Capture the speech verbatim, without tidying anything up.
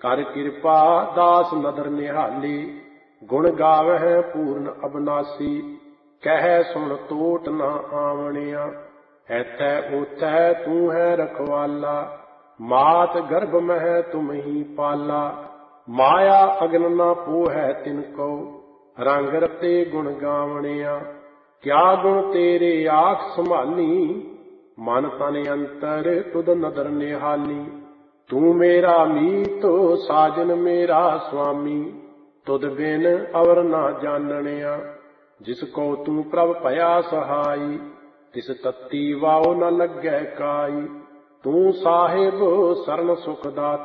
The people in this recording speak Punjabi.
ਕਰ ਕਿਰਪਾ ਦਾਸ ਨਦਰ ਨਿਹਾਲੀ, ਗੁਣ ਗਾਵਹਿ ਪੂਰਨ ਅਬਨਾਸੀ। ਕਹਿ ਸੁਣ ਤੋਟ ਨਾ ਆਵਣਿਆ, ਐਥੈ ਓਥੈ ਤੂੰ ਹੈ ਰਖਵਾਲਾ। ਮਾਤ ਗਰਭ ਮਹਿ ਤੁਮ ਹੀ ਪਾਲਾ, ਮਾਇਆ ਅਗਨ ਨਾ ਪੋਹੈ ਤਿਨ ਕੋ। ਰੰਗ ਰਤੇ ਗੁਣ ਗਾਵਣਿਆ, ਕਿਆ ਗੁਣ ਤੇਰੇ ਆਖ ਸੰਭਾਲੀ। ਮਨ ਤਨ ਅੰਤਰ ਤੁਧ ਨਦਰ ਨਿਹਾਲੀ। ਤੂੰ ਮੇਰਾ ਮੀਤ ਸਾਜਨ ਮੇਰਾ ਸੁਆਮੀ, ਤੁਧ ਬਿਨ ਅਵਰ ਨਾ ਜਾਣਨਿਆ। ਜਿਸ ਕੋ ਤੂੰ ਪ੍ਰਭ ਭਇਆ ਸਹਾਈ, ਤਿਸ ਤਤੀ ਵਾਉ ਨ ਲੱਗੈ ਕਾਈ। ਤੂੰ ਸਾਹਿਬ ਸਰਨ ਸੁਖ ਦਾਤਾ,